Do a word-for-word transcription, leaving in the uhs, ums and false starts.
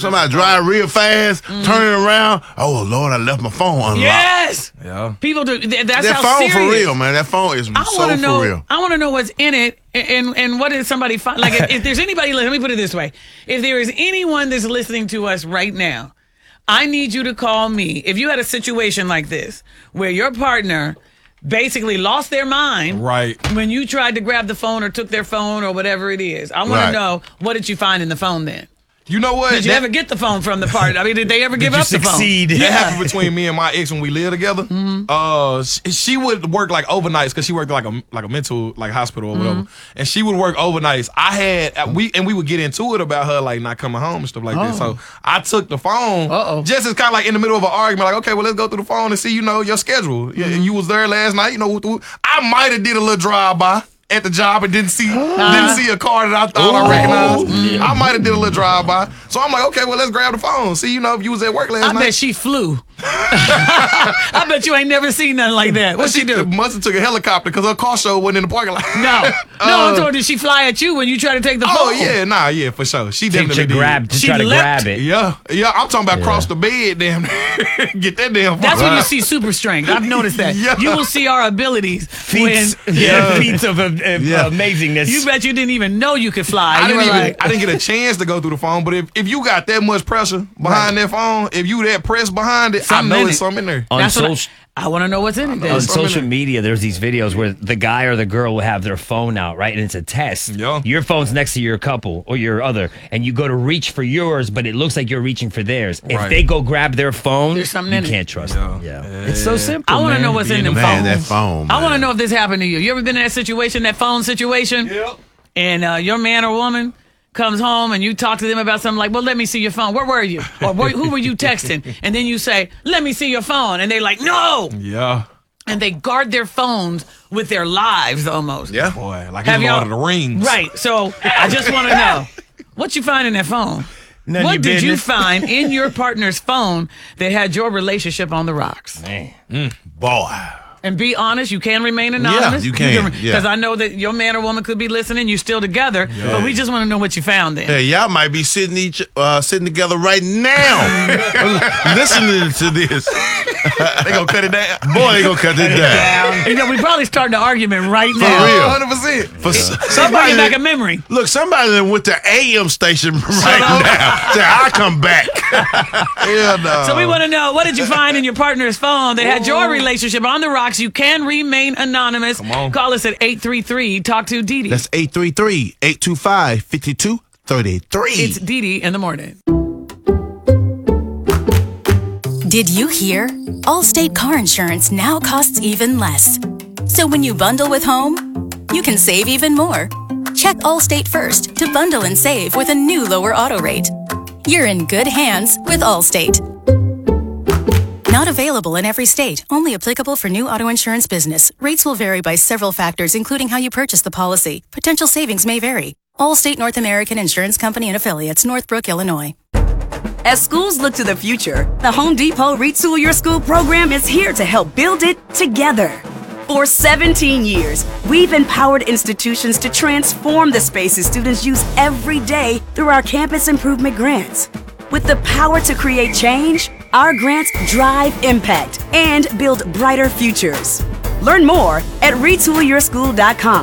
Somebody drive real fast, mm-hmm. turning around. Oh Lord, I left my phone unlocked. Yes. Yeah. People do. That's that how phone serious. for real, man. That phone is I so know, for real. I want to know what's in it, and and what did somebody find? Like, if, if there's anybody, let me put it this way: if there is anyone that's listening to us right now, I need you to call me. If you had a situation like this where your partner basically lost their mind right when you tried to grab the phone or took their phone or whatever it is. I want Right. to know, what did you find in the phone then? You know what? Did you that, ever get the phone from the partner? I mean, did they ever give did up you the phone? succeed? That Yeah. happened between me and my ex when we lived together. Mm-hmm. Uh, she, she would work like overnights because she worked like a like a mental like hospital or whatever, Mm-hmm. and she would work overnights. I had we and we would get into it about her like not coming home and stuff like that. So I took the phone Uh-oh. just as kind of like in the middle of an argument, like okay, well let's go through the phone and see you know your schedule. Yeah, Mm-hmm. and you was there last night. You know, I might have did a little drive by at the job and didn't see didn't see a car that I thought I recognized. Mm-hmm. I might have did a little drive by. So I'm like, okay, well let's grab the phone. See, you know, if you was at work last I night. bet she flew. I bet you ain't never seen nothing like that. What'd she do? Must have took a helicopter because her car show wasn't in the parking lot. No. No, I'm Uh, told, did she fly at you when you tried to take the phone? Oh yeah, nah, yeah, for sure. She To, definitely to did. grab, to She try to leapt. grab it. Yeah, yeah. I'm talking about Yeah. cross the bed, damn. Get that damn. That's phone. when you see super strength. I've noticed that. Yeah. You will see our abilities Feats, when yeah, feats of, of, of Yeah. amazingness. you bet you didn't even know you could fly. I you didn't were even. like, I didn't get a chance to go through the phone. But if, if you got that much pressure behind that phone, if you that pressed behind it, Something I know in it's it. something in there. on that's what I- social I, want to know what's in it. know Then. on something social in- media, there's these videos where the guy or the girl will have their phone out, right? And it's a test. Yeah. Your phone's next to your couple or your other, and you go to reach for yours, but it looks like you're reaching for theirs. If Right. they go grab their phone, There's something you in it. can't trust Yeah. them. Yeah. Yeah. It's so simple. I want to man. know what's in Being them a phones. Man, that phone. I want to man. know if this happened to you. You ever been in that situation, that phone situation? Yep. And uh, your man or woman comes home and you talk to them about something like, well, let me see your phone. Where were you? Or where, who were you texting? And then you say, let me see your phone. And they're like, no. Yeah. And they guard their phones with their lives almost. Yeah. Boy, like Have it's y'all- Lord of the Rings. Right. So I just want to know, what you find in that phone? None of what your did you business. find in your partner's phone that had your relationship on the rocks? Man. Boy. And be honest, you can remain anonymous. you can, yeah. Because I know that your man or woman could be listening. You're still together, but we just want to know what you found then. Hey, y'all might be sitting each uh, sitting together right now, listening to this. They gonna cut it down. Boy, they gonna cut it down. You know, we probably starting an argument right For now. real. one hundred percent. For s- Somebody somebody back that, a memory. look, somebody that went to A M station right now. Say, I come back. Hell no. So we want to know, what did you find in your partner's phone that had your relationship on the rocks? You can remain anonymous. Come on. Call us at eight three three, talk to Dee Dee. That's eight three three, eight two five, five two three three. It's Dee Dee in the morning. Did you hear? Allstate car insurance now costs even less. So when you bundle with home, you can save even more. Check Allstate first to bundle and save with a new lower auto rate. You're in good hands with Allstate. Not available in every state. Only applicable for new auto insurance business. Rates will vary by several factors, including how you purchase the policy. Potential savings may vary. Allstate North American Insurance Company and Affiliates, Northbrook, Illinois. As schools look to the future, the Home Depot Retool Your School program is here to help build it together. For seventeen years, we've empowered institutions to transform the spaces students use every day through our campus improvement grants. With the power to create change, our grants drive impact and build brighter futures. Learn more at retool your school dot com.